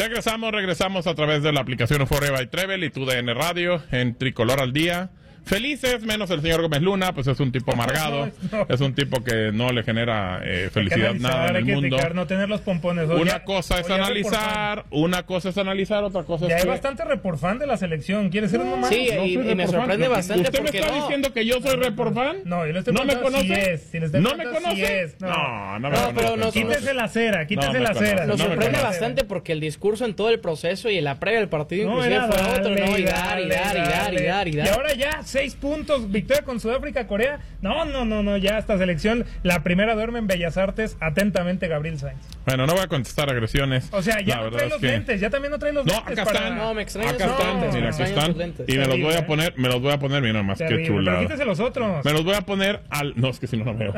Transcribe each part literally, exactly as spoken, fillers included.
Regresamos, regresamos a través de la aplicación Euphoria by Trevel y tu D N Radio en Tricolor al Día. Felices, menos el señor Gómez Luna, pues es un tipo amargado, no, no. es un tipo que no le genera eh, felicidad nada en el mundo. Indicar, no tener los pompones. Una ya, cosa es analizar, una cosa es analizar, otra cosa ya es hay que... bastante reporfan de la selección, ¿quiere ser uno más? Sí, no y, y me sorprende fan. bastante ¿Usted me está no. diciendo que yo soy reporfan? No, yo le estoy ¿No me conoce? Si es, si ¿No me conoce? Si es. No, no, no me no, conoce. pero nos, quítese la cera, quítese no la cera. Nos no sorprende bastante porque el discurso en todo el proceso y en la previa del partido no, inclusive fue dale, otro, ¿no? Y dar, dale, y dar, y dar, y dar, y dar. Y ahora ya, seis puntos, victoria con Sudáfrica, Corea. No, no, no, no, ya esta selección, la primera duerme en Bellas Artes. Atentamente, Gabriel Sainz. Bueno, no voy a contestar agresiones. O sea, ya la no trae los es que... lentes, ya también no trae los no, lentes. acá para... están. No, me extraña. Acá no, están, no, mira, aquí están. Y me los voy a poner, me los voy a poner, mira más que chulada. Pero quítese los otros. Me los voy a poner al... No, es que si no, no veo.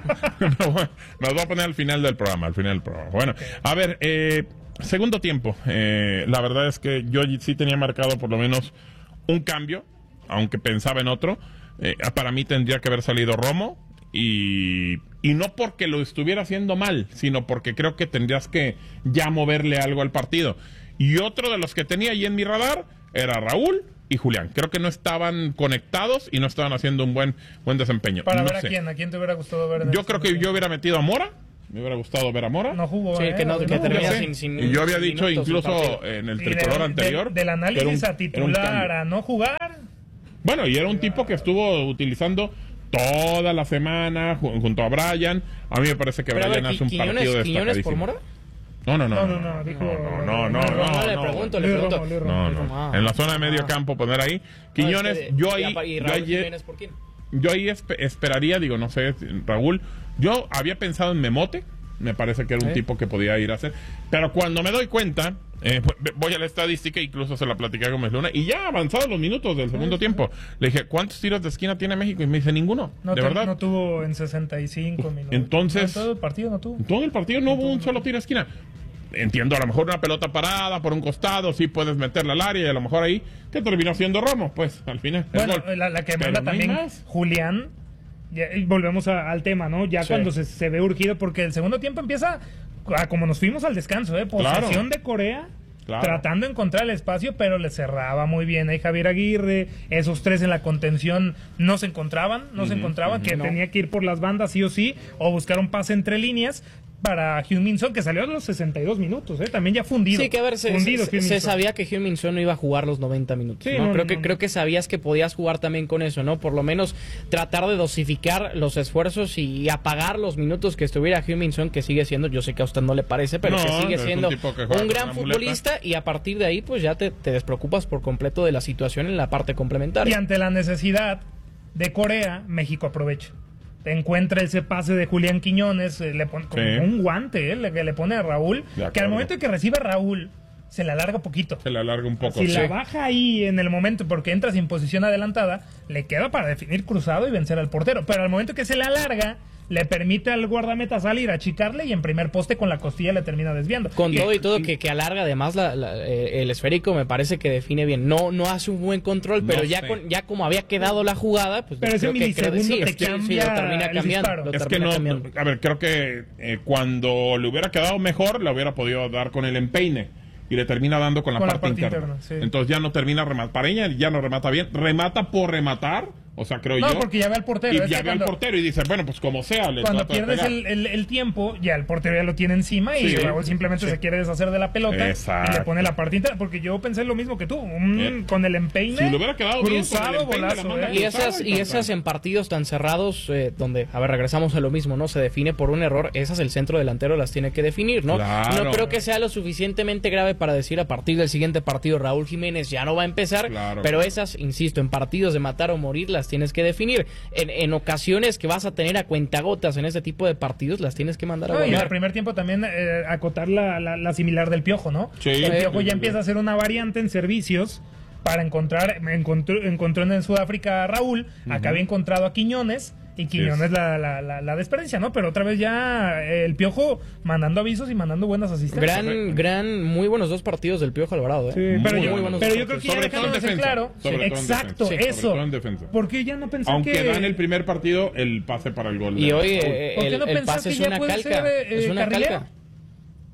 me los voy a poner al final del programa, al final del programa. Bueno, a ver, eh, segundo tiempo. Eh, la verdad es que yo sí tenía marcado por lo menos un cambio, aunque pensaba en otro. Eh, para mí tendría que haber salido Romo y, y no porque lo estuviera haciendo mal, sino porque creo que tendrías que ya moverle algo al partido. Y otro de los que tenía ahí en mi radar era Raúl y Julián. Creo que no estaban conectados y no estaban haciendo un buen buen desempeño. Para no ver sé. a quién, a quién te hubiera gustado ver. Yo creo que yo hubiera metido a Mora. Me hubiera gustado ver a Mora. No jugó. Sí, eh, que no, que no, termina sé. sin, sin. Y yo había sin dicho minutos incluso en el tricolor de, anterior. De, del análisis un, a titular, a no jugar. Bueno, y era un tipo que estuvo utilizando toda la semana junto a Brian. A mí me parece que Pero Brian ver, hace un Quiñones, partido ¿Quiñones por destacadísimo. Mora? No, no, no. No, no, no. Dijo, no, no, no, no, no, le no, pregunto, no, le pregunto. no, no. En la zona de medio campo poner ahí. Quiñones, No, yo y, ahí, y yo Raúl ahí, Jiménez, ¿por quién? yo ahí esp esperaría, digo, no sé, Raúl. Yo había pensado en Memote. Me parece que era un ¿Eh? tipo que podía ir a hacer. Pero cuando me doy cuenta, eh, voy a la estadística, incluso se la platicé a Gómez Luna, y ya avanzados los minutos del segundo sí, tiempo, sí. le dije, ¿cuántos tiros de esquina tiene México? Y me dice, ninguno. No, de te, verdad. no tuvo en sesenta y cinco minutos. Entonces, no, todo el partido no tuvo. En todo el partido no, no hubo un solo tiro de esquina. Entiendo, a lo mejor una pelota parada por un costado, sí puedes meterla al área y a lo mejor ahí te terminó siendo Romo, pues, al final. Bueno, la, la que manda no también Julián. Ya, y volvemos a, al tema, ¿no? Ya sí. cuando se, se ve urgido, porque el segundo tiempo empieza a, como nos fuimos al descanso, ¿eh? Posesión claro. de Corea, claro. tratando de encontrar el espacio, pero le cerraba muy bien ahí Javier Aguirre. Esos tres en la contención no se encontraban, no uh -huh, se encontraban, uh -huh, que no. tenía que ir por las bandas sí o sí, o buscar un pase entre líneas para Heung-min Son, que salió a los sesenta y dos minutos, ¿eh? También ya fundido. Sí, que a ver, se, fundido, se, se sabía que Heung-min Son no iba a jugar los noventa minutos, sí, ¿no? No, creo, no, que, no. creo que sabías que podías jugar también con eso, ¿no? Por lo menos tratar de dosificar los esfuerzos y apagar los minutos que estuviera Heung-min Son, que sigue siendo, yo sé que a usted no le parece, pero no, que sigue siendo un, que un gran futbolista, y a partir de ahí, pues ya te, te despreocupas por completo de la situación en la parte complementaria. Y ante la necesidad de Corea, México aprovecha. Encuentra ese pase de Julián Quiñones, le pone como sí. un guante, ¿eh? le, que le pone a Raúl, que al momento de que recibe a Raúl, se le alarga poquito. Se le alarga un poco. Si sí. la baja ahí en el momento, porque entra sin posición adelantada, le queda para definir cruzado y vencer al portero. Pero al momento que se le alarga, le permite al guardameta salir, achicarle, y en primer poste con la costilla le termina desviando. Con y, todo y todo, que, que alarga además la, la, eh, el esférico, me parece que define bien. No no hace un buen control, pero no ya sé. con, ya como había quedado la jugada, pues pero ese milisegundo sí, te cambia sí, lo termina cambiando. Lo es termina que no, cambiando. a ver, creo que eh, cuando le hubiera quedado mejor, le hubiera podido dar con el empeine. Y le termina dando con la, con parte, la parte interna. interna sí. Entonces ya no termina rematar. Pareña ya no remata bien. Remata por rematar. O sea, creo no, yo. No, porque ya ve al portero. Y ya ve al portero y dice, bueno, pues como sea. Le cuando pierdes el, el, el tiempo, ya el portero ya lo tiene encima y sí, Raúl simplemente sí. se quiere deshacer de la pelota. Exacto. Y le pone la parte interna. Porque yo pensé lo mismo que tú. Un, eh. Con el empeine. Si le hubiera quedado cruzado, bien, con el bolazo. Eh. Y esas, y esas en partidos tan cerrados, eh, donde, a ver, regresamos a lo mismo, ¿no? Se define por un error. Esas el centro delantero las tiene que definir, ¿no? Claro. No creo que sea lo suficientemente grave para decir a partir del siguiente partido Raúl Jiménez ya no va a empezar. Claro. Pero esas, insisto, en partidos de matar o morir las tienes que definir. En, en ocasiones que vas a tener a cuentagotas en ese tipo de partidos, las tienes que mandar a no, guardar. Y en el primer tiempo también eh, acotar la, la, la similar del Piojo, ¿no? Sí. El Piojo sí, ya sí, empieza sí. a hacer una variante en servicios para encontrar, encontró, encontró en Sudáfrica a Raúl, uh-huh. acá había encontrado a Quiñones, y Quiñones sí. la, la, la, la desperdicia, ¿no? Pero otra vez ya eh, el Piojo mandando avisos y mandando buenas asistencias. Gran, gran, muy buenos dos partidos del Piojo Alvarado, ¿eh? Sí, muy, pero yo, muy buenos pero dos yo creo que sobre ya dejándonos en claro. Sí, exacto, sí, eso. Defensa. Porque ya no pensé Aunque que... da en el primer partido el pase para el gol. Y hoy eh, ¿Por qué el, no el pase que es ya una puede calca. Ser, eh, es una Carrilero? calca.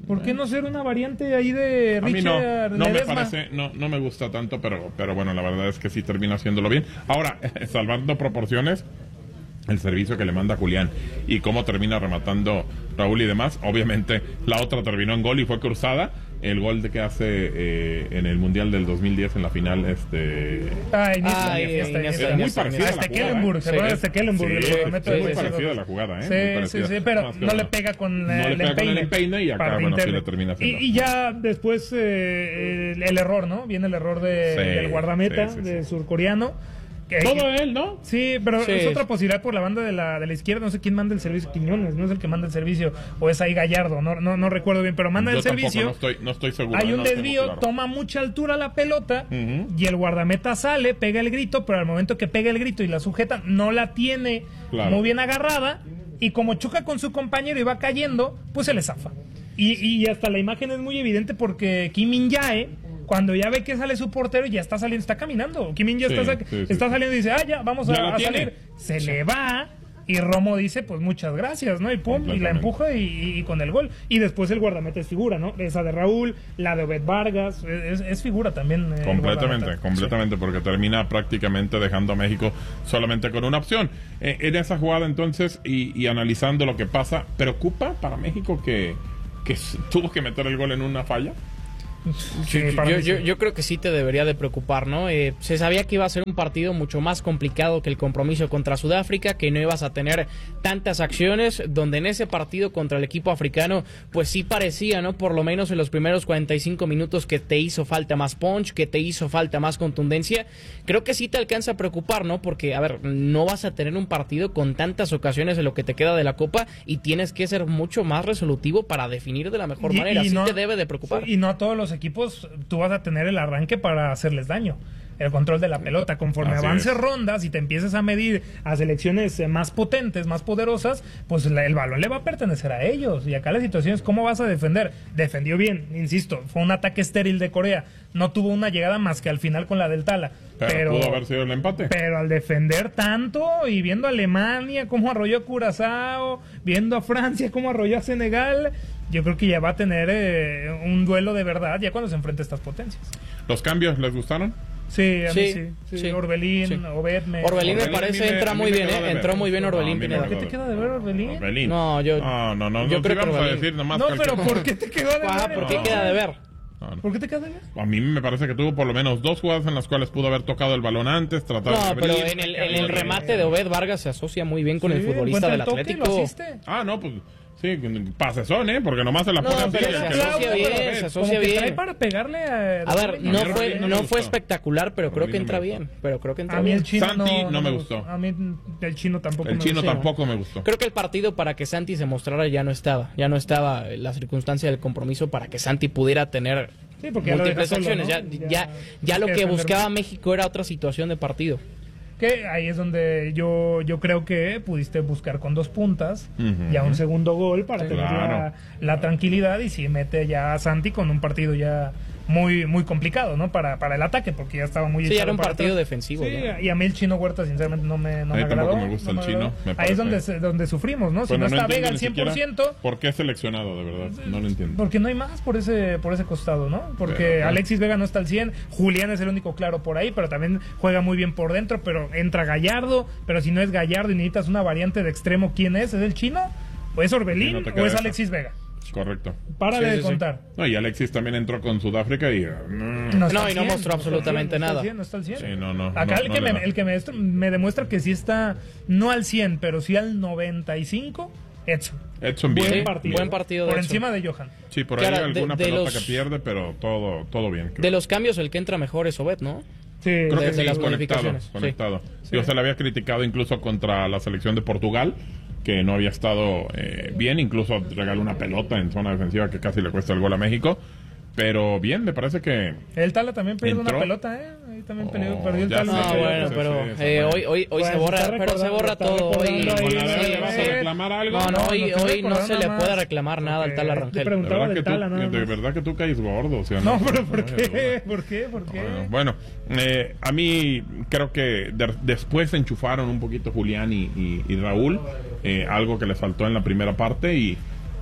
¿Por qué no ser una variante ahí de Richard? A mí no, no me parece, no, no me gusta tanto, pero, pero bueno, la verdad es que sí termina haciéndolo bien. Ahora, salvando proporciones, el servicio que le manda Julián y cómo termina rematando Raúl y demás, obviamente la otra terminó en gol y fue cruzada. El gol de que hace eh, en el Mundial del dos mil diez en la final, este... Ay, Ay es muy parecido a la jugada. ¿Se acuerdan de Stekelenburg? Sí, es muy parecido a la jugada, ¿eh? Sí, sí, sí, pero no le pega con el empeine y acá, bueno, sí le termina haciendo. Y ya después eh, el, el error, ¿no? Viene el error de, sí, del guardameta, sí, sí, de sí. surcoreano. Que, Todo él, ¿no? Sí, pero sí. es otra posibilidad por la banda de la, de la izquierda. No sé quién manda el servicio. Quiñones, no es el que manda el servicio. O es ahí Gallardo, no, no, no recuerdo bien, pero manda Yo el servicio. No estoy, no estoy seguro. Hay un no desvío, claro. toma mucha altura la pelota uh-huh. y el guardameta sale, pega el grito, pero al momento que pega el grito y la sujeta, no la tiene claro. muy bien agarrada. Y como choca con su compañero y va cayendo, pues se le zafa. Y, y hasta la imagen es muy evidente porque Kim Min-jae, cuando ya ve que sale su portero, ya está saliendo, está caminando. Kim Min-jae sí, está, sí, está sí. saliendo y dice, ah, ya, vamos ya a, a salir. Se sí. le va y Romo dice, pues muchas gracias, ¿no? Y pum, y la empuja y, y, y con el gol. Y después el guardameta es figura, ¿no? Esa de Raúl, la de Obed Vargas, es, es figura también. Eh, completamente, completamente, sí. porque termina prácticamente dejando a México solamente con una opción. Eh, en esa jugada entonces, y, y analizando lo que pasa, ¿preocupa para México que, que tuvo que meter el gol en una falla? Sí, yo, yo, yo creo que sí te debería de preocupar, ¿no? Eh, se sabía que iba a ser un partido mucho más complicado que el compromiso contra Sudáfrica, que no ibas a tener tantas acciones, donde en ese partido contra el equipo africano, pues sí parecía, ¿no? Por lo menos en los primeros cuarenta y cinco minutos que te hizo falta más punch, que te hizo falta más contundencia. Creo que sí te alcanza a preocupar, ¿no? Porque, a ver, no vas a tener un partido con tantas ocasiones en lo que te queda de la Copa y tienes que ser mucho más resolutivo para definir de la mejor y, manera. Y sí no, te debe de preocupar. Y no a todos los equipos tú vas a tener el arranque para hacerles daño, el control de la pelota. Conforme Así avances es. rondas y te empieces a medir a selecciones más potentes, más poderosas, pues la, el balón le va a pertenecer a ellos. Y acá la situación es cómo vas a defender. Defendió bien, insisto, fue un ataque estéril de Corea, no tuvo una llegada más que al final con la del Tala. Pero, pero pudo haber sido el empate. Pero al defender tanto y viendo a Alemania cómo arrolló a Curazao, viendo a Francia cómo arrolló a Senegal, yo creo que ya va a tener eh, un duelo de verdad ya cuando se enfrente a estas potencias. ¿Los cambios les gustaron? Sí, a sí, mí sí. sí. sí. Orbelín, sí. Obed me... Orbelín me parece me, entra muy bien, ¿eh? Entró muy bien Orbelín. No, ¿Por qué te queda de ver Orbelín? Orbelín. No, yo... No, no, no. Yo no creo que a decir nomás No, pero ¿por qué te quedó de ver? Ah, ¿por qué queda de ver? No, no. ¿Por qué te queda de ver? A mí me parece que tuvo por lo menos dos jugadas en las cuales pudo haber tocado el balón antes, tratar no, de abrir. No, pero en el, en el remate de Obed Vargas se asocia muy bien con sí, el futbolista del Atlético. Ah, no, pues... Sí, pasezón, ¿eh? Porque nomás se la no, pone pero se asocia bien, se asocia bien. Para pegarle a... a ver, no fue, no fue espectacular, pero creo que entra bien. Pero creo que entra a mí bien. El chino Santi no, no me gustó. A mí el chino tampoco el me chino gustó. tampoco me gustó. Creo que el partido para que Santi se mostrara ya no estaba. Ya no estaba la circunstancia del compromiso para que Santi pudiera tener sí, porque múltiples ya acciones. Solo, ¿no? Ya, ya, ya, ya lo que buscaba México era otra situación de partido. Que ahí es donde yo yo creo que pudiste buscar con dos puntas uh-huh. ya un segundo gol para sí, tener claro. la, la tranquilidad y si mete ya a Santi con un partido ya muy muy complicado, ¿no? Para, para el ataque, porque ya estaba muy sí, echado era un para partido atrás. defensivo. Sí, ¿no? Y a mí el Chino Huerta sinceramente no me, no me agradó. Tampoco me gusta no el me chino. Me Ahí es donde, donde sufrimos, ¿no? Si bueno, no está no Vega al cien por ciento... ¿Por qué seleccionado, de verdad? No lo entiendo. Porque no hay más por ese por ese costado, ¿no? Porque pero, pero... Alexis Vega no está al cien, Julián es el único claro por ahí, pero también juega muy bien por dentro, pero entra Gallardo, pero si no es Gallardo y necesitas una variante de extremo, ¿quién es? ¿Es el Chino? ¿O es Orbelín? No ¿O es Alexis Vega? Correcto. Párale sí, de sí, contar. Sí. No, y Alexis también entró con Sudáfrica y... Mm. No, no y no mostró absolutamente no nada. Cien, no está al cien. Sí, no, no. Acá no, el, no que me, da. el que me, me demuestra que sí está, no al cien, pero sí al noventa y cinco, Edson. Edson bien. Buen partido. Buen partido de Por Edson. encima de Johan. Sí, por ahí Cara, alguna de, de pelota los... que pierde, pero todo, todo bien. Creo. De los cambios, el que entra mejor es Obed, ¿no? Sí, creo de, que sí, de las conectado. conectado. Sí. Yo sí. se le había criticado incluso contra la selección de Portugal, que no había estado eh, bien, incluso regaló una pelota en zona defensiva que casi le cuesta el gol a México, pero bien, me parece que el Tala también perdió entró. una pelota, ¿eh? Ahí también oh, perdió, perdió el ya Tala. No, sé, bueno, sí, pero sí, eh, sí, hoy hoy hoy pues se borra, pero se borra todo hoy. Ahí, ¿Le vas a sí, reclamar algo? No, no, hoy, no hoy no se le más. puede reclamar nada okay. al Tala Rangel. Te preguntaba de del verdad, Tala, que tú, nada de más. verdad que tú caes gordo, o sea, no, no, pero ¿por no, qué? ¿Por qué? ¿Por qué? Bueno, bueno eh, a mí creo que de, después se enchufaron un poquito Julián y, y, y Raúl, eh, algo que les faltó en la primera parte y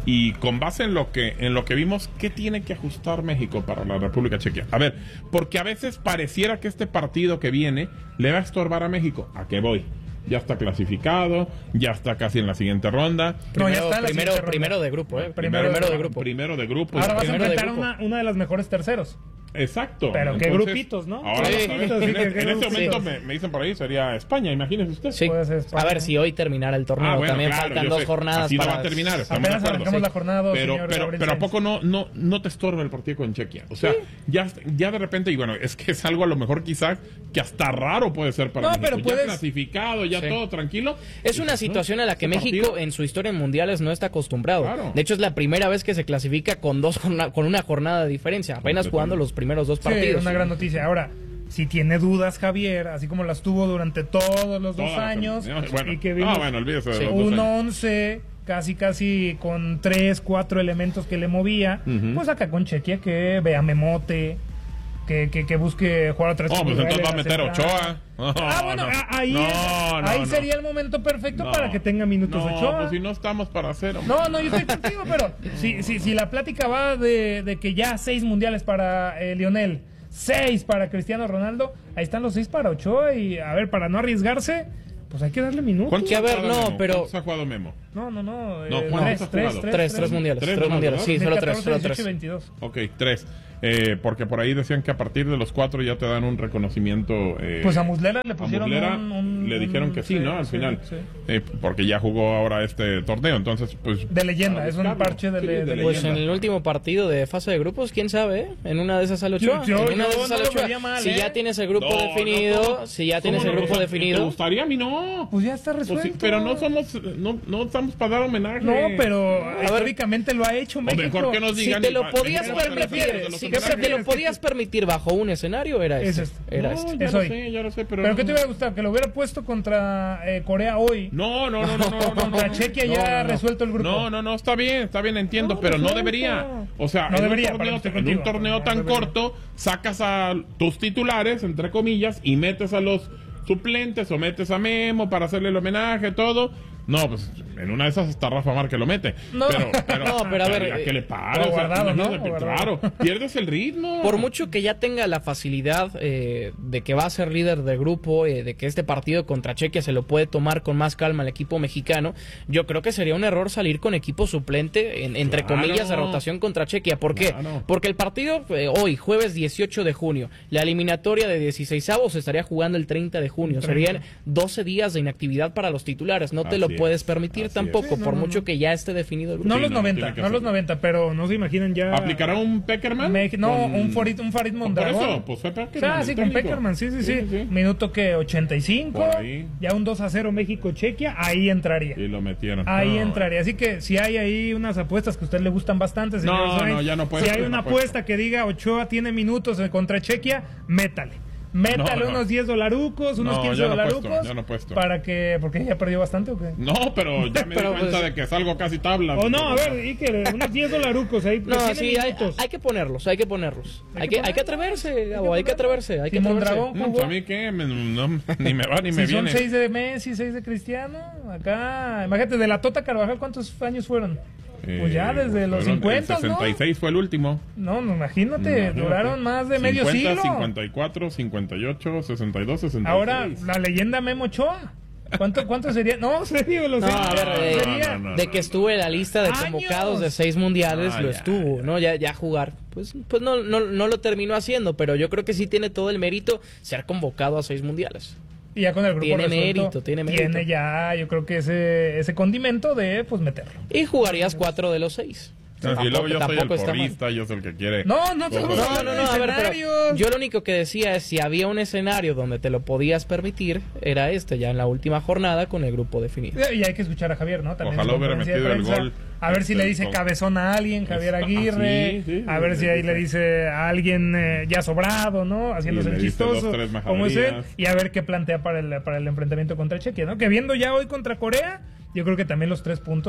Y con base en lo que en lo que vimos, ¿qué tiene que ajustar México para la República Checa? A ver, porque a veces pareciera que este partido que viene le va a estorbar a México. ¿A qué voy? Ya está clasificado, ya está casi en la siguiente ronda. Primero, no, ya está en la primero, ronda. primero de grupo, ¿eh? Primero, primero de grupo. Primero de grupo. Ahora vas a primero enfrentar a una, una de las mejores terceros. Exacto. Pero qué Entonces, grupitos, ¿no? Ahora, sí, en, en, en ese momento sí. me, me dicen por ahí, sería España, imagínese usted. Sí. España. A ver si hoy terminara el torneo. Ah, bueno, También claro, faltan dos sé. jornadas. Así para... no va a terminar, estamos Apenas de acuerdo. arrancamos sí. la jornada dos, pero, señor pero, pero ¿a poco no, no, no te estorba el partido con Chequia? O sea, sí. ya, ya de repente, y bueno, es que es algo a lo mejor quizás que hasta raro puede ser para no, México. Pero puedes... Ya clasificado, ya sí. todo tranquilo. Es una situación a la que México partido? en su historia en mundiales no está acostumbrado. Claro. De hecho, es la primera vez que se clasifica con dos con una jornada de diferencia, apenas jugando los primeros dos partidos. Sí, una gran noticia. Ahora, si tiene dudas Javier, así como las tuvo durante todos los dos Toda años, bueno, y que vimos no, bueno, olvídese de sí. los un once casi casi con tres, cuatro elementos que le movía, uh-huh. pues acá con Chequia que vea Memote, que, que, que busque jugar otra vez. Oh, pues entonces va a meter Ochoa. Oh, ah, bueno, no, ahí, no, es, no, ahí no. sería el momento perfecto para que tenga minutos no, Ochoa. Pues si no estamos para hacer. No, no, yo estoy contigo, pero si, si, si la plática va de, de que ya seis mundiales para eh, Lionel, seis para Cristiano Ronaldo, ahí están los seis para Ochoa y a ver, para no arriesgarse, pues hay que darle minutos. ¿Cuántos a ver, no, Memo? pero ¿Cuántos ha jugado Memo? No, no, no. No, eh, ¿cuántos tres, ha tres, jugado? tres, tres, tres mundiales. Tres, tres mundiales, sí, solo tres, solo tres. veintidós Ok, tres. Eh, porque por ahí decían que a partir de los cuatro ya te dan un reconocimiento. Eh, pues a Muslera le pusieron a Muslera un, un, le dijeron que sí, sí ¿no? Al sí, final. Sí. Eh, porque ya jugó ahora este torneo, entonces pues. De leyenda, es un parche de, sí, de, de Pues leyenda. en el último partido de fase de grupos, quién sabe, ¿eh? En una de esas sale Ochoa. Yo, yo, en una yo de esas no sale Ochoa. Mal, si ¿eh? ya tienes el grupo no, definido, no, si ya tienes el grupo no, definido. ¿Te gustaría a mí no? Pues ya está resuelto. Pues sí, pero no somos, no, no estamos para dar homenaje. No, pero históricamente lo ha hecho México. O mejor que nos digan. Si te lo podías permitir, si te lo podías permitir bajo un escenario, era este. Era no, este. Ya es lo hoy. sé, ya lo sé, pero. ¿Pero qué te hubiera gustado? ¿Que lo hubiera puesto contra eh, Corea hoy? No, no, no, no, no. no, contra no, Chequia no, ya no, ha resuelto el grupo. No, no, no, está bien, está bien, entiendo, no, pero no no debería. O sea, no en, debería, un torneo, en contigo, un torneo no tan debería. corto, sacas a tus titulares, entre comillas, y metes a los suplentes o metes a Memo para hacerle el homenaje, todo. No, pues en una de esas está Rafa Mar que lo mete. No, pero, pero, no, pero a ver. ¿A qué le pare? O guardado, o sea, ¿no? Claro, pierdes el ritmo. Por mucho que ya tenga la facilidad eh, de que va a ser líder de grupo, eh, de que este partido contra Chequia se lo puede tomar con más calma el equipo mexicano, yo creo que sería un error salir con equipo suplente, en, entre claro. comillas, de rotación contra Chequia. ¿Por qué? Claro. Porque el partido eh, hoy, jueves dieciocho de junio, la eliminatoria de dieciseisavos se estaría jugando el treinta de junio. treinta. Serían doce días de inactividad para los titulares. No te Así lo puedes permitir Así tampoco, sí, no, por no, mucho no. que ya esté definido el grupo. No sí, los no, noventa, no los noventa, pero no se imaginen ya. ¿Aplicará un Peckerman? Me... No, con... un Farid, un Farid Mondragón. Por eso, pues fue Peckerman. Ah, sí, con Peckerman, sí, sí, sí, sí. sí. Minuto que ochenta y cinco, ya un dos a cero México-Chequia, ahí entraría. Y lo metieron. Ahí no, entraría. Así que si hay ahí unas apuestas que a usted le gustan bastante, señor No, Zoe, no, ya no puedo. Si hay una no apuesta que diga Ochoa tiene minutos contra Chequia, métale. Métale no, no. unos diez dolarucos, unos no, quince no dolarucos. Puesto, yo no puesto. Para que, porque ya perdió bastante o qué. No, pero ya me pero di cuenta pues, de que salgo casi tabla. O no, a ver, y que unos diez dolarucos ahí. No, sí, hay, hay que ponerlos, hay que ponerlos. Hay, hay que, que hay que atreverse, Gabo, hay que atreverse. Hay que si atreverse. Mondragón no, a mí qué, me, no, ni me va ni me si viene. Son seis de Messi, seis de Cristiano. Acá, imagínate, de la Tota Carvajal, ¿cuántos años fueron? Pues ya desde eh, los cincuenta, el sesenta y seis ¿no? fue el último. No, no imagínate, no, duraron más de cincuenta, medio siglo. cincuenta y cuatro, cincuenta y ocho, sesenta y dos, sesenta y seis. Ahora, la leyenda Memo Ochoa. ¿Cuánto, ¿Cuánto sería? No, serio, lo no, sé. A ver, eh, sería... no, no, no, de que estuvo en la lista de convocados de seis mundiales, ah, lo ya, estuvo, ya. ¿no? Ya, ya jugar. Pues, pues no, no, no lo terminó haciendo, pero yo creo que sí tiene todo el mérito ser convocado a seis mundiales. Y ya con el grupo tiene resuelto, mérito, tiene mérito. Tiene ya, yo creo que ese, ese condimento de, pues, meterlo. Y jugarías cuatro de los seis. No, y luego yo soy el porrista, yo soy el que quiere. No, no, no, no, no, no, a ver, pero yo lo único que decía es si había un escenario donde te lo podías permitir, era este, ya en la última jornada con el grupo definido. Y hay que escuchar a Javier, ¿no? También ojalá hubiera metido el gol. A ver si le dice cabezón a alguien, Javier Aguirre. Ah, sí, sí, a ver sí, si ahí sí. le dice a alguien eh, ya sobrado, ¿no? Haciéndose el chistoso. Dos, como es él. Y a ver qué plantea para el, para el enfrentamiento contra Chequia, ¿no? Que viendo ya hoy contra Corea, yo creo que también los tres puntos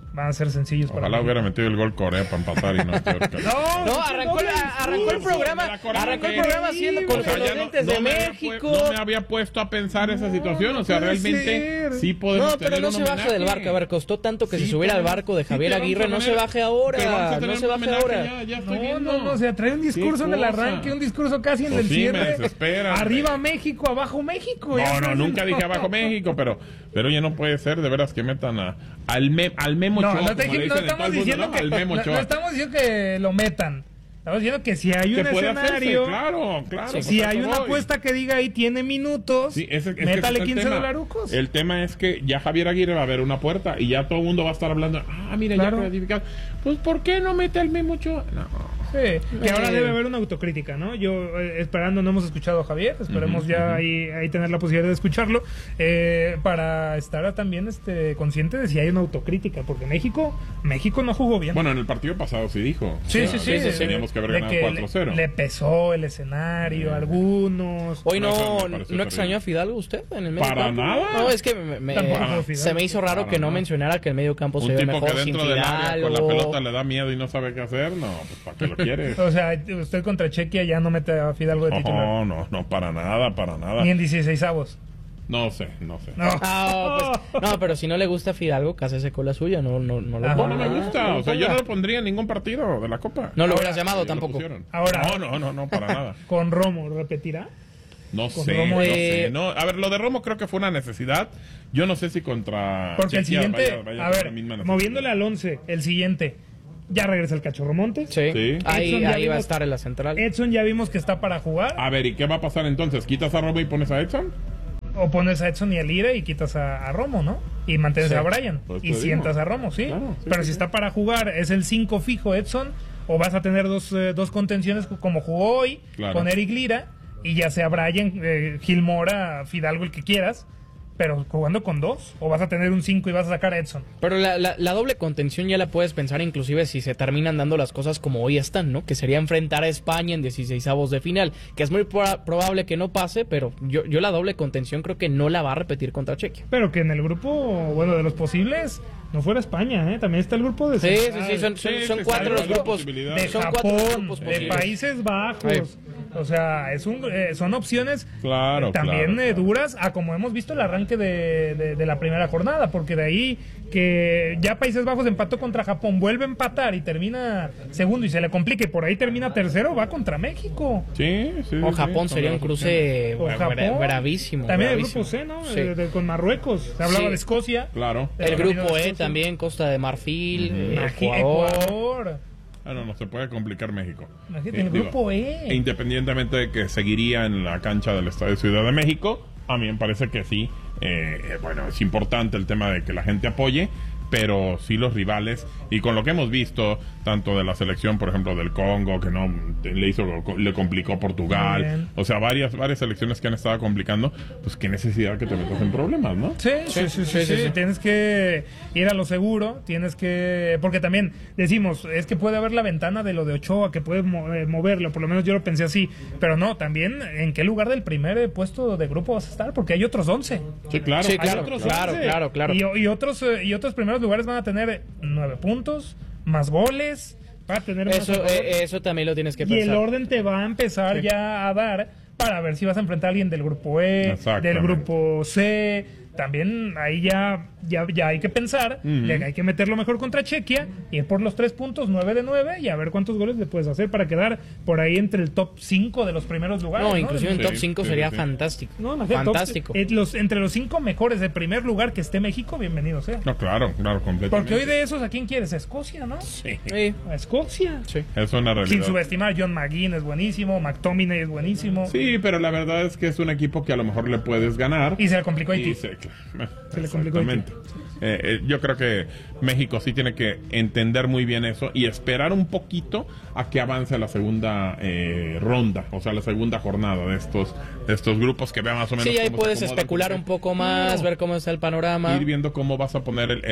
van a ser sencillos. Ojalá para hubiera metido el gol Corea para empatar y no. no, no, arrancó, la, arrancó el programa, arrancó el programa haciendo con o sea, los lentes no, no de México. No me había puesto a pensar esa situación, o sea, realmente ser. sí podemos. No, pero no se baje del barco. A ver, costó tanto que sí, se subiera al barco de Javier sí, Aguirre, no se baje ahora, no se baje ahora. Ya, ya estoy no, viendo. no, no, o sea, trae un discurso en el arranque, un discurso casi en pues el sí, cierre. Desespera, arriba México, abajo México. No, no, nunca dije abajo México, pero pero ya no puede ser de veras que metan a al me, al Memo no, Ochoa. No, no, no estamos diciendo mundo, que no, no, no estamos diciendo que lo metan. Estamos diciendo que si hay un escenario, hacerse, claro, claro. Si, si hay una voy. apuesta que diga ahí tiene minutos, sí, ese, es métale que quince dolarucos. El tema es que ya Javier Aguirre va a ver una puerta y ya todo el mundo va a estar hablando. Ah, mira, claro. ya clasificado. Pues, ¿por qué no mete al Memo Ochoa? No. Sí, que eh. ahora debe haber una autocrítica, ¿no? Yo eh, esperando, no hemos escuchado a Javier, esperemos uh-huh, ya uh-huh. Ahí, ahí tener la posibilidad de escucharlo, eh, para estar también este consciente de si hay una autocrítica, porque México México no jugó bien. Bueno, en el partido pasado sí dijo. Sí, o sea, sí, sí, sí. Teníamos que haber ganado cuatro cero. Le, le pesó el escenario, uh-huh. algunos. Hoy no, no, no extrañó a Fidalgo usted en el medio Para campo. nada. No, es que me, me, se me hizo raro Para que no nada. mencionara que el medio campo se ve mejor que dentro sin del Fidalgo. área con la pelota le da miedo y no sabe qué hacer, no, pues ¿para qué lo quieres? O sea, usted contra Chequia ya no mete a Fidalgo de titular. No, no, no, para nada, para nada. Ni en dieciseisavos. No sé, no sé. No. Ah, pues, no, pero si no le gusta Fidalgo, cásese con la suya, no, no, no lo ah, ponga. No me gusta, no o sea, yo no lo pondría en ningún partido de la Copa. No lo hubieras llamado tampoco. Ahora, no, no, no, no, para nada. ¿Con Romo repetirá? No sé, Romo, no eh... sé. No, a ver, lo de Romo creo que fue una necesidad. Yo no sé si contra... Porque Chequia el siguiente, vaya, vaya a ver, moviéndole al once, el siguiente... Ya regresa el Cachorro Montes. Sí. sí. Ahí, ahí vimos, va a estar en la central. Edson ya vimos que está para jugar. A ver, ¿y qué va a pasar entonces? ¿Quitas a Romo y pones a Edson? O pones a Edson y a Lira y quitas a, a Romo, ¿no? Y mantienes sí. a Brian. Pues y sientas digo. a Romo, ¿sí? Claro, sí Pero sí, si sí. está para jugar, es el cinco fijo Edson. O vas a tener dos, eh, dos contenciones como jugó hoy, claro. con Eric Lira. Y ya sea Brian, eh, Gil Mora, Fidalgo, el que quieras. Pero jugando con dos, o vas a tener un cinco y vas a sacar a Edson. Pero la, la, la doble contención ya la puedes pensar inclusive si se terminan dando las cosas como hoy están, ¿no? Que sería enfrentar a España en dieciseisavos de final, que es muy pro- probable que no pase, pero yo, yo la doble contención creo que no la va a repetir contra Chequia. Pero que en el grupo, bueno, de los posibles, no fuera España, ¿eh? También está el grupo de... Sí, sí, sí, son, son, sí, son sí, cuatro los grupos. De son Japón, cuatro grupos de Países Bajos... Ay. O sea, es un, eh, son opciones claro, eh, también claro, eh, claro. duras a como hemos visto el arranque de, de, de la primera jornada, porque de ahí que ya Países Bajos empató contra Japón, vuelve a empatar y termina segundo y se le complica y por ahí termina tercero, va contra México. Sí, sí. O Japón sí, sería un cruce o Japón, bra- bravísimo. También bravísimo. el grupo C, ¿no? Sí. De, de, con Marruecos, se hablaba sí. de Escocia. Claro. El grupo E también, Costa de Marfil, uh-huh. eh, Ecuador. Ecuador. Ah, no, no se puede complicar México. Imagínate, eh, el grupo digo, E. Independientemente de que seguiría en la cancha del Estadio Ciudad de México, a mí me parece que sí. Eh, bueno, es importante el tema de que la gente apoye, pero sí los rivales, y con lo que hemos visto, tanto de la selección, por ejemplo, del Congo, que no le hizo, le complicó Portugal, o sea, varias varias selecciones que han estado complicando, pues qué necesidad que te metas en problemas, ¿no? Sí, sí, sí, sí, sí, sí, sí. Tienes que ir a lo seguro, tienes que, porque también decimos, es que puede haber la ventana de lo de Ochoa, que puede moverlo, por lo menos yo lo pensé así, pero no, también, ¿en qué lugar del primer puesto de grupo vas a estar? Porque hay otros once. Sí, claro, sí, claro, otros claro, once, claro, claro. Y, y otros y otros primeros lugares van a tener nueve puntos, más goles, va a tener eso, más eh, eso también lo tienes que y pensar. Y el orden te va a empezar sí. ya a dar para ver si vas a enfrentar a alguien del grupo E, del grupo C. También ahí ya, ya, ya hay que pensar, uh-huh. de que hay que meterlo mejor contra Chequia, ir por los tres puntos, nueve de nueve, y a ver cuántos goles le puedes hacer para quedar por ahí entre el top cinco de los primeros lugares. No, ¿no? inclusive en sí, top cinco sí, sería sí. fantástico. No, fantástico. Top, eh, los, entre los cinco mejores de primer lugar que esté México, bienvenido sea. No, claro, claro, completamente. Porque hoy de esos, ¿a quién quieres? A Escocia, ¿no? Sí. sí. A Escocia. Sí. Es una realidad. Sin subestimar, John McGinn es buenísimo, McTominay es buenísimo. Sí, pero la verdad es que es un equipo que a lo mejor le puedes ganar. Y se le complicó a Haití. Se, se le complicó a Haití. Eh, eh, yo creo que México sí tiene que entender muy bien eso y esperar un poquito a que avance la segunda eh, ronda, o sea, la segunda jornada de estos de estos grupos, que vean más o menos. Sí, ahí puedes especular un poco más, no. ver cómo está el panorama. Ir viendo cómo vas a poner el, el, el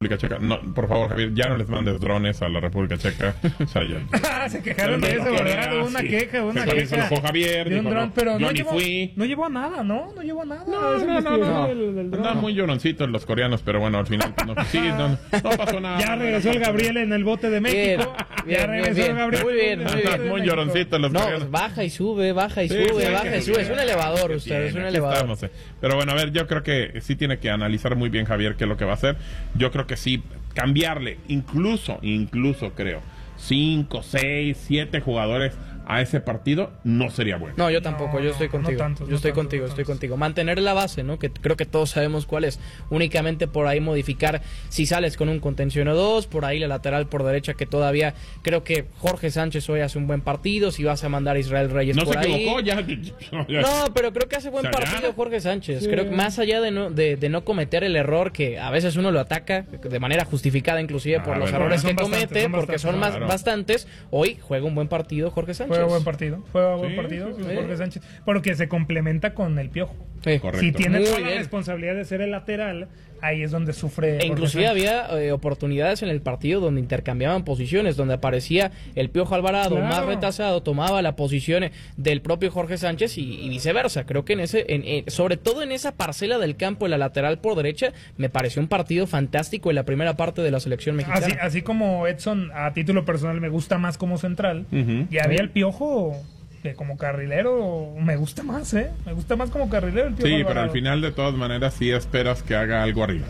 República Checa. No, por favor, Javier, ya no les mandes drones a la República Checa. O sea, ya. Se quejaron de eso, ¿verdad? Hubo una sí. queja, una se queja. Se enojó Javier. De un dijo, dron, no, pero yo no ni llevó, fui. no llevó nada, ¿no? No llevó nada. No, no, no, no. Del, del Andaban muy lloroncitos los coreanos, pero bueno, al final no, sí, no, no pasó nada. Ya regresó el Gabriel en el bote de México. Bien, ya regresó bien, el Gabriel. muy bien, muy bien. Muy lloroncitos los no, coreanos. Baja y sube, baja y Sí, sube, sí, baja y sí, sube. sí. Es un elevador, usted, Bien, es un aquí elevador. estamos, eh. Pero bueno, a ver, yo creo que sí tiene que analizar muy bien Javier qué es lo que va a hacer. Yo creo que sí, cambiarle, incluso, incluso creo, cinco, seis, siete jugadores a ese partido no sería bueno. No, yo tampoco, No, yo estoy no contigo. tantos, yo no estoy tantos, contigo, no estoy tantos. contigo. Mantener la base, ¿no? Que creo que todos sabemos cuál es. Únicamente por ahí modificar si sales con un contención o dos, por ahí la lateral por derecha que todavía creo que Jorge Sánchez hoy hace un buen partido, si vas a mandar a Israel Reyes No por se ahí. equivocó, ya, ya. No, pero creo que hace buen O sea, partido ya. Jorge Sánchez. Sí. Creo que más allá de no, de, de no cometer el error que a veces uno lo ataca de manera justificada inclusive Ah, por los bueno, errores son que bastantes, comete, son porque bastantes, son más claro. bastantes, hoy juega un buen partido Jorge Sánchez. Fue buen partido. Fue buen Sí, partido. sí, sí. Jorge Sánchez. Porque se complementa con el Piojo. Sí. Correcto. Si tiene Muy toda la bien. responsabilidad de ser el lateral, ahí es donde sufre. E Jorge inclusive Sánchez. había eh, oportunidades en el partido donde intercambiaban posiciones, donde aparecía el Piojo Alvarado Claro. más retrasado, tomaba la posición del propio Jorge Sánchez y, y viceversa. Creo que en ese, en, en- sobre todo en esa parcela del campo, en la lateral por derecha, me pareció un partido fantástico en la primera parte de la selección mexicana. Así, así como Edson, a título personal, me gusta más como central, Ujú. y había el Piojo que como carrilero me gusta más, ¿eh? Me gusta más como carrilero el Piojo Sí, pero Alvarado. al final de todas maneras sí esperas que haga algo arriba.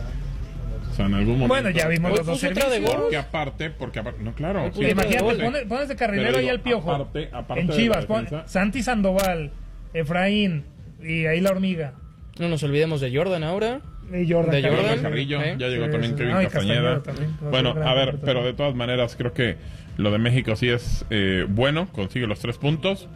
O sea, en algún momento. Bueno, ya vimos Hoy los dos puso otra de servicios. gol. Porque aparte, porque aparte, no, claro. Hoy sí, puso otra de Imagínate, gol. pones, pones de carrilero Pero ahí digo, al Piojo. aparte- aparte en de Chivas, la pon- defensa. Santi Sandoval, Efraín y ahí la hormiga. No nos olvidemos de Jordan ahora. Y Jordan De Carrillo. Jordan. Carrillo, ¿eh? ya llegó Sí, también sí, Kevin no, y Castañeda. Castañeda también, va a Bueno, ser a gran ver, representante. pero de todas maneras creo que lo de México sí es eh, bueno, consigue los tres puntos,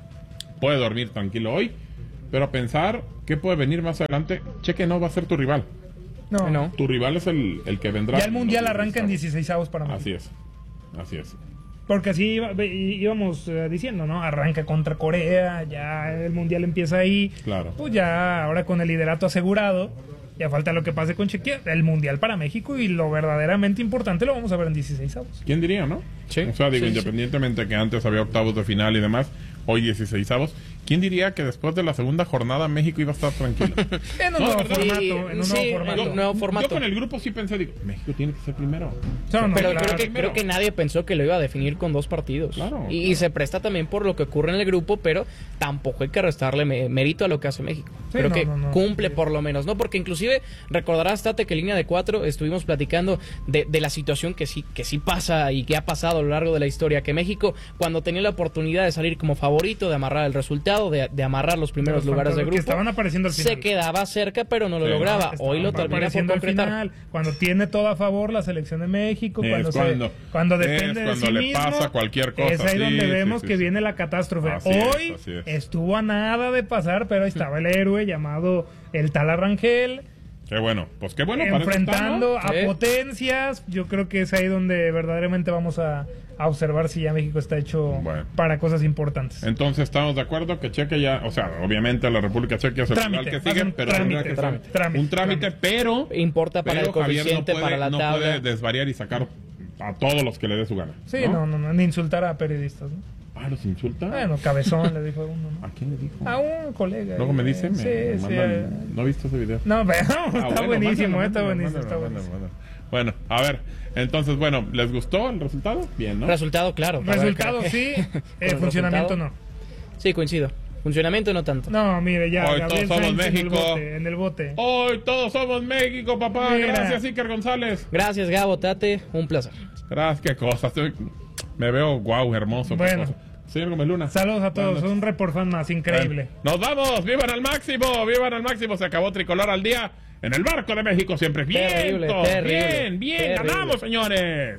puede dormir tranquilo hoy, pero a pensar qué puede venir más adelante, Cheque no va a ser tu rival. No, No. Tu rival es el, el que vendrá. Ya el mundial los arranca en dieciséis. dieciséis para México. Así es, así es. Porque así iba- ve- íbamos eh, diciendo, ¿no? Arranca contra Corea, ya el mundial empieza ahí. Claro. Pues ya ahora con el liderato asegurado, ya falta lo que pase con Chequia, el mundial para México y lo verdaderamente importante lo vamos a ver en dieciséis avos. ¿Quién diría, no? Sí, O sea, digo, sí, sí. independientemente que antes había octavos de final y demás, hoy dieciseisavos, ¿quién diría que después de la segunda jornada México iba a estar tranquilo? En un No, nuevo ¿verdad? formato, Sí, en un sí, nuevo en formato. un nuevo formato. Yo con el grupo sí pensé, digo, México tiene que ser primero. No, no, Pero claro. creo, que, primero. creo que nadie pensó que lo iba a definir con dos partidos. Claro, y, claro. y se presta también por lo que ocurre en el grupo, pero tampoco hay que restarle me- mérito a lo que hace México. Sí, creo no, que no, no. cumple por lo menos, ¿no? Porque inclusive recordarás, Tate, que en línea de cuatro estuvimos platicando de, de la situación que sí, que sí pasa y que ha pasado a lo largo de la historia, que México, cuando tenía la oportunidad de salir como favorito, de amarrar el resultado, de, de amarrar los primeros Los lugares de fantasmas grupo, que estaban apareciendo al final. se quedaba cerca, pero no lo Sí, lograba. Estaban Hoy lo termina por apareciendo al concretar. final, cuando tiene todo a favor la selección de México, Es cuando, se- cuando- cuando es depende de cuando sí le mismo, pasa cualquier cosa, es ahí sí, donde sí, vemos sí, que sí. viene la catástrofe. Así es, Hoy así es. estuvo a nada de pasar, pero ahí estaba el héroe llamado el tal Arrangel, Qué bueno, pues qué bueno. para eso está, enfrentando ¿no? a Sí. potencias. Yo creo que es ahí donde verdaderamente vamos a, a observar si ya México está hecho Bueno. para cosas importantes. Entonces estamos de acuerdo que Cheque ya, o sea, obviamente la República Checa es el Trámite, rival que va a sigue, ser un pero trámite, tendrá que ser trámite, trámite, un trámite, trámite. pero Importa para pero el Javier no coeficiente, puede, para la no tabla. puede desvariar y sacar a todos los que le dé su gana. Sí, ¿no? no, no, no, ni insultar a periodistas, ¿no? Ah, ¿los insulta? Bueno, cabezón le dijo a uno, ¿no? ¿A quién le dijo? A un colega. Luego me eh, dice, me, sí, me sí, mandan- eh. no he visto ese video. No, pero Ah, está bueno, buenísimo, mándalo, eh, está mándalo, buenísimo, está mándalo, buenísimo. mándalo. Bueno, a ver, entonces, bueno, ¿les gustó el resultado? Bien, ¿no? Resultado, claro. A ver, Resultado creo que- sí, Con eh, el funcionamiento resultado, no. Sí, coincido. Funcionamiento no tanto. No, mire, ya, Hoy Gabriel todos somos Sainz en el México. bote, en el bote. Hoy todos somos México, papá. Mira. Gracias, Iker González. Gracias, Gabo, Tate. Un placer. Gracias, qué cosa. Estoy- Me veo guau, hermoso. qué Bueno. cosa. Señor Gómez Luna. Saludos a todos, Buenas noches. un report fan más, increíble. Nos vamos, vivan al máximo, vivan al máximo. Se acabó Tricolor al día en el barco de México siempre. Bien, Terrible, to- terrible, bien, bien, terrible. ganamos, señores.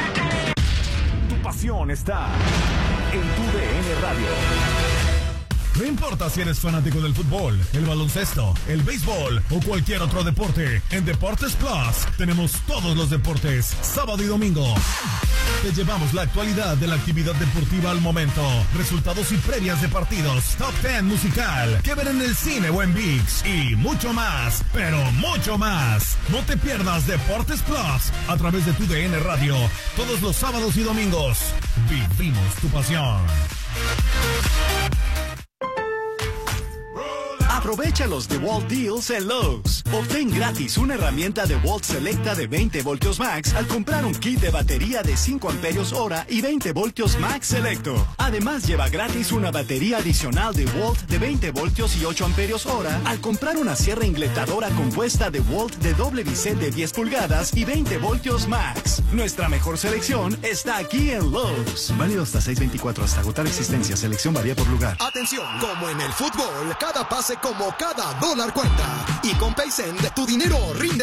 Tu pasión está en tu D N Radio. No importa si eres fanático del fútbol, el baloncesto, el béisbol o cualquier otro deporte, en Deportes Plus tenemos todos los deportes, sábado y domingo. Te llevamos la actualidad de la actividad deportiva al momento, resultados y previas de partidos, top ten musical, que ver en el cine o en ViX y mucho más, pero mucho más. No te pierdas Deportes Plus a través de tu D N Radio, todos los sábados y domingos. Vivimos tu pasión. Aprovecha los DeWalt Deals en Lowe's. Obtén gratis una herramienta DeWalt Selecta de veinte voltios max al comprar un kit de batería de cinco amperios hora y veinte voltios max Selecto. Además, lleva gratis una batería adicional DeWalt de veinte voltios y ocho amperios hora al comprar una sierra ingletadora compuesta DeWalt de doble bisel de diez pulgadas y veinte voltios max. Nuestra mejor selección está aquí en Lowe's. Válido hasta seis veinticuatro, hasta agotar existencia. Selección varía por lugar. Atención, como en el fútbol, cada pase como cada dólar cuenta. Y con PaySend, tu dinero rinde